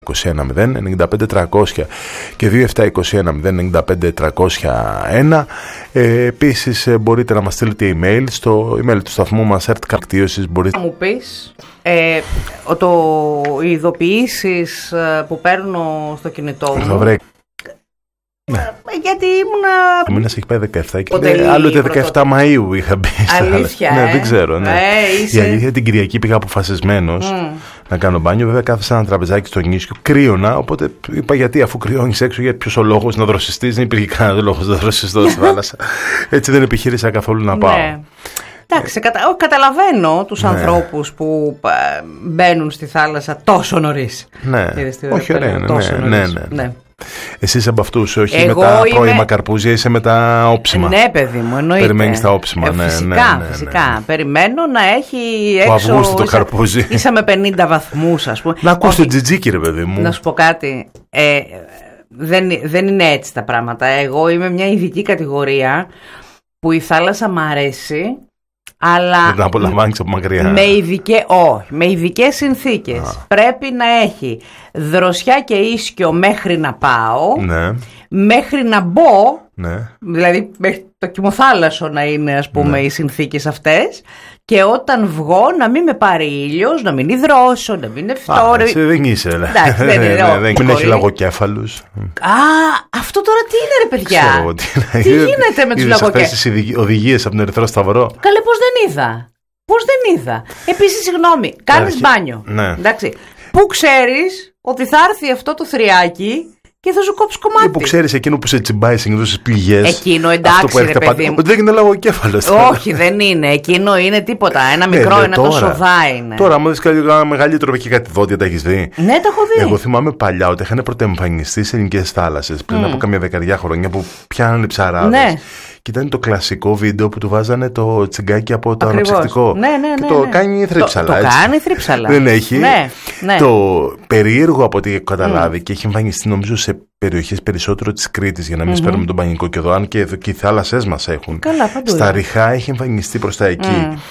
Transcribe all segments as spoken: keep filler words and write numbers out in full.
είκοσι ένα μηδέν ενενήντα πέντε τριακόσια και δύο επτά είκοσι ένα μηδέν ενενήντα πέντε τριακόσια ένα. Ε, επίσης μπορείτε να μας στείλετε email στο email του σταθμού μας ερτ-καρκτίωσης. Μπορείτε να μου πεις ε, το, οι ειδοποιήσεις που παίρνω στο κινητό μου. Βρε... Ναι. Γιατί ήμουνα. Ο μήνας έχει πάει δεκαεπτά και λέει, άλλοτε δεκαεπτά Μαΐου είχα μπει. Αλήθεια. Ε? Ναι, δεν ξέρω. Ναι. Ε, είσαι... Η αλήθεια την Κυριακή πήγα αποφασισμένος mm. να κάνω μπάνιο. Βέβαια κάθεσα ένα τραπεζάκι στο νήσιο, κρύωνα. Οπότε είπα γιατί, αφού κρυώνεις έξω, γιατί ποιος ο λόγος να δροσιστείς? Δεν υπήρχε κανένα λόγος να δροσιστώ στη θάλασσα. Έτσι δεν επιχείρησα καθόλου να πάω. Ναι. Εντάξει, κατα... καταλαβαίνω τους ναι. ανθρώπους που μπαίνουν στη θάλασσα τόσο νωρίς. Ναι, όχι ωραία, ναι, τόσο ναι, νωρίς. ναι, ναι. ναι. Εσύ είσαι από αυτούς, όχι Εγώ με τα είμαι... πρώιμα καρπούζια, είσαι με τα όψιμα. Ναι, παιδί μου, εννοείται. Περιμένεις τα όψιμα, ε, ναι, φυσικά, ναι, ναι, ναι, φυσικά. Ναι. Περιμένω να έχει έξω. Ο Αυγούστου το καρπούζι. Ίσα με πενήντα βαθμούς, ας πούμε. Να ακούς το τζιτζίκι, ρε παιδί μου. Να σου πω κάτι. Ε, δεν, δεν είναι έτσι τα πράγματα. Εγώ είμαι μια ειδική κατηγορία που η θάλασσα μ' αρέσει. Αλλά δεν τα απολαμβάνεις από μακριά. Με, ειδικέ, όχι, με ειδικές συνθήκες. Α. Πρέπει να έχει δροσιά και ίσκιο μέχρι να πάω, ναι. μέχρι να μπω, ναι. δηλαδή μέχρι το κυμοθάλασσο να είναι, ας πούμε, ναι. οι συνθήκες αυτές, και όταν βγω να μην με πάρει ήλιος, να μην υδρώσω, να μην είναι φτώρη. Εσύ δεν είσαι, εντάξει, δεν είναι. Δεν έχει λαγοκέφαλους. Α, αυτό τώρα τι είναι, ρε παιδιά? Ξέρω, τι, τι γίνεται με τους λαγοκέφαλους? Αυτές τις οδηγίες από τον Ερυθρό Σταυρό. Καλέ, πώς δεν είδα. Πώς δεν είδα. Επίσης, συγγνώμη, κάνεις μπάνιο. Ναι. Εντάξει. Πού ξέρεις ότι θα έρθει αυτό το θριάκι και θα σου κόψει κομμάτι? Που ξέρεις εκείνο που σε τσιμπάει συνήθως στις πληγές. Εκείνο, εντάξει, ρε παιδί μου. Ότι δεν είναι λαγοκέφαλος. Όχι, δεν είναι. Εκείνο είναι τίποτα. Ένα μικρό, ναι, ένα τώρα, τόσο δά είναι. Τώρα, άμα δεις ένα μεγαλύτερο και κάτι δόντια, τα έχεις δει? Ναι, τα έχω δει. Εγώ θυμάμαι παλιά ότι είχαν πρωτοεμφανιστεί σε ελληνικές θάλασσες πριν mm. από καμιά δεκαετία χρόνια που πιάνανε ψαράδες. Ναι. Και ήταν το κλασικό βίντεο που του βάζανε το τσιγκάκι από το Ακριβώς. αναψυκτικό. Ναι, ναι, ναι, και το ναι. κάνει θρύψαλα. Το, το κάνει θρύψαλα. Δεν έχει. Ναι, ναι. Το περίεργο από ό,τι έχω καταλάβει mm. και έχει εμφανιστεί νομίζω σε περιοχές περισσότερο της Κρήτης, για να μην mm-hmm. σπέρνουμε τον Πανικό και εδώ, αν και εδώ και οι θάλασσές μας έχουν. Καλά, παντού. Στα Ριχά έχει εμφανιστεί προς τα εκεί. Mm.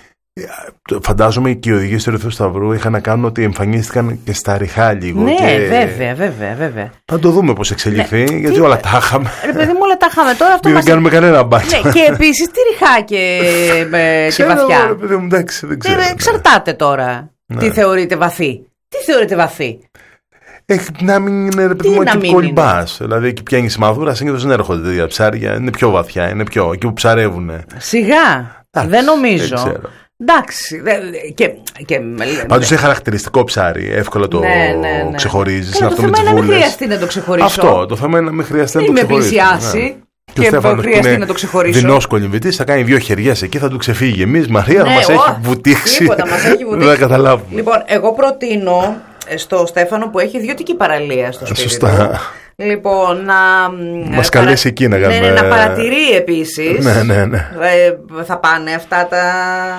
Φαντάζομαι και οι οδηγίες του Ερυθρού Σταυρού είχαν να κάνουν ότι εμφανίστηκαν και στα Ριχά λίγο. Ναι, και... βέβαια, βέβαια, βέβαια. Θα το δούμε πώς εξελιχθεί, ναι, γιατί τι... όλα τα είχαμε. Ρε παιδί μου, όλα τα είχαμε τώρα. Αυτό δεν μας... κάνουμε κανένα μπάτσο. Ναι, και επίσης τι Ριχά και, ε, και βαθιά. Ρε παιδί μου, εντάξει, δεν ξέρω. Ε, εξαρτάται τώρα. Ναι. Τι θεωρείται βαθύ. Τι θεωρείται βαθύ. Έχει να μην είναι, ρε παιδί μου, εκεί που κολυμπάς. Δηλαδή εκεί πιάνει σημαδούρα, συνήθως δεν έρχονται τέτοια ψάρια. Είναι πιο βαθιά, είναι πιο εκεί που ψαρεύουνε. Σιγά. Άξι, δεν νομίζω. Δεν εντάξει. Και, και... Πάντως είναι χαρακτηριστικό ψάρι. Εύκολα το ναι, ναι, ναι. ξεχωρίζεις. Είναι αυτό με τις βούλες. Δεν χρειαστεί να το ξεχωρίσω. Αυτό. Το θέμα είναι να μην χρειαστεί να το ξεχωρίσω. Μην με πλησιάσει. Και, και δεν χρειαστεί να το ξεχωρίσω. Δεινός κολυμβητής, θα κάνει δύο χεριές εκεί, θα του ξεφύγει. Εμείς, Μαρία, ναι, μας έχει βουτήξει. Τίποτα, μας έχει βουτήξει. Δεν καταλάβουμε. Λοιπόν, εγώ προτείνω στο Στέφανο που έχει ιδιωτική παραλία στο σπίτι Σωστά. του. Λοιπόν, να μας παρα... καλέσει εκεί να κάνουμε. Ναι, ναι, να παρατηρεί επίσης. Ναι, ναι, ναι. Ε, θα πάνε αυτά τα...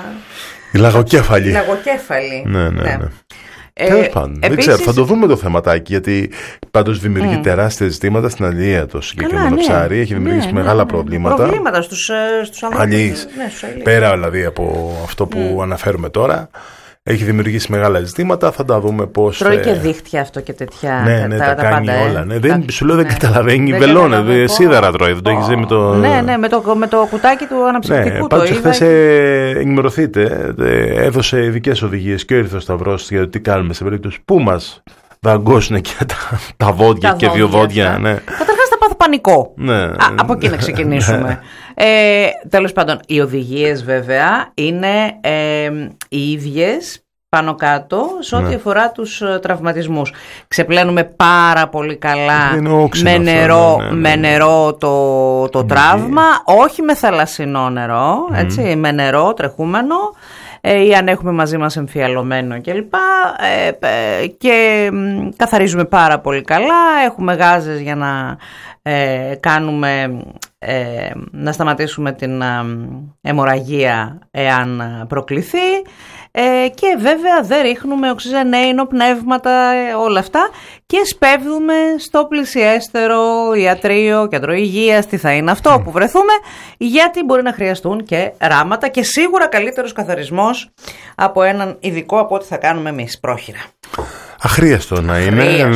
Οι λαγοκέφαλοι. Οι λαγοκέφαλοι. Ναι, ναι, ναι. ναι. Τέλος πάντων, επίσης... δεν ξέρω, θα το δούμε το θεματάκι, γιατί πάντως δημιουργεί mm. τεράστια ζητήματα στην αλία το συγκεκριμένο ναι. ψάρι. Έχει δημιουργήσει ναι, μεγάλα ναι, ναι. προβλήματα. Προβλήματα στους, στους ανθρώπους. Ναι, πέρα δηλαδή από αυτό που mm. αναφέρουμε τώρα. Έχει δημιουργήσει μεγάλα ζητήματα, θα τα δούμε πώς. Τρώει και δίχτυα αυτό και τέτοια. Ναι, ναι, τα, τα, τα κάνει πάντα, όλα. Ναι. Δεν, σου λέω, ναι. δεν καταλαβαίνει, βελώνε, σίδερα τρώει. Δεν το έχεις δει με το. Ναι, ναι, με το, με το κουτάκι του αναψυκτικού. Ναι, πάντως χθες ενημερωθείτε, έδωσε ειδικές οδηγίες και ο Ερυθρός Σταυρός για το τι κάνουμε σε περίπτωση που μας δαγκώσουν και τα, τα βόδια τα και δύο βόδια. Ναι. Καταρχάς θα πάθω πανικό. Ναι. Α, από εκεί να ξεκινήσουμε. ε, τέλος πάντων, οι οδηγίες βέβαια είναι ε, οι ίδιες πάνω κάτω σε ό,τι ναι. αφορά τους uh, τραυματισμούς. Ξεπλένουμε πάρα πολύ καλά με νερό, ναι, ναι, ναι. με νερό το, το τραύμα, όχι με θαλασσινό νερό, mm. έτσι, με νερό τρεχούμενο. Ε, ή αν έχουμε μαζί μας εμφιαλωμένο κλπ. Ε, ε, και καθαρίζουμε πάρα πολύ καλά, έχουμε γάζες για να ε, κάνουμε, ε, να σταματήσουμε την ε, αιμορραγία εάν προκληθεί. Ε, και βέβαια δεν ρίχνουμε οξυζενέινο, πνεύματα, ε, όλα αυτά, και σπέβδουμε στο πλησιέστερο ιατρείο, κέντρο υγείας, τι θα είναι αυτό που βρεθούμε, γιατί μπορεί να χρειαστούν και ράματα και σίγουρα καλύτερος καθαρισμός από έναν ειδικό από ό,τι θα κάνουμε εμείς πρόχειρα. Αχρίαστο να είναι.